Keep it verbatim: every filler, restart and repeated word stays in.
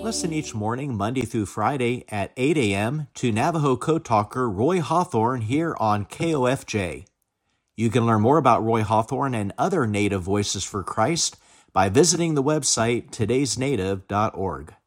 Listen each morning, Monday through Friday at eight a.m. to Navajo Code Talker Roy Hawthorne here on K O F J. You can learn more about Roy Hawthorne and other Native Voices for Christ by visiting the website todays native dot org.